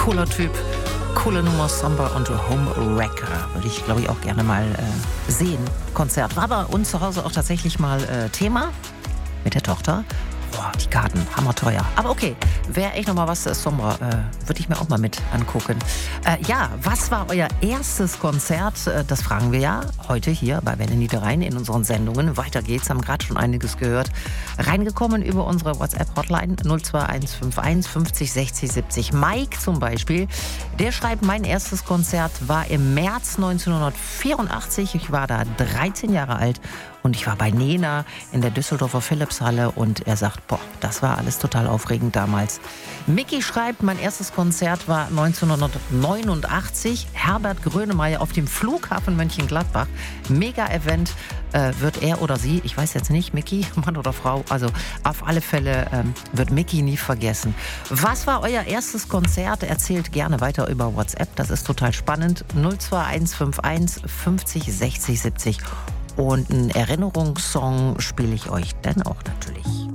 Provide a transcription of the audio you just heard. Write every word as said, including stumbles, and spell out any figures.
cooler Typ. Coole Nummer, Somber und Homewrecker. Würde ich, glaube ich, auch gerne mal äh, sehen. Konzert. War bei uns zu Hause auch tatsächlich mal äh, Thema mit der Tochter. Boah, die Karten, hammerteuer. Aber okay, wäre echt nochmal was, äh, Somber, äh, würde ich mir auch mal mit angucken. Äh, ja, was war euer erstes Konzert? Äh, das fragen wir ja heute hier bei Welle Niederrhein in unseren Sendungen. Weiter geht's, haben gerade schon einiges gehört. Reingekommen über unsere WhatsApp-Hotline null zwei eins fünf eins fünfzig sechzig siebzig. Mike zum Beispiel, der schreibt, mein erstes Konzert war im März neunzehnhundertvierundachtzig. Ich war da dreizehn Jahre alt. Und ich war bei Nena in der Düsseldorfer Philipshalle und er sagt, boah, das war alles total aufregend damals. Micky schreibt, mein erstes Konzert war neunzehnhundertneunundachtzig. Herbert Grönemeyer auf dem Flughafen Mönchengladbach. Mega-Event, äh, wird er oder sie, ich weiß jetzt nicht, Micky, Mann oder Frau, also auf alle Fälle ähm, wird Micky nie vergessen. Was war euer erstes Konzert? Erzählt gerne weiter über WhatsApp, das ist total spannend. null zwei eins fünf eins fünfzig sechzig siebzig. Und einen Erinnerungssong spiele ich euch dann auch natürlich.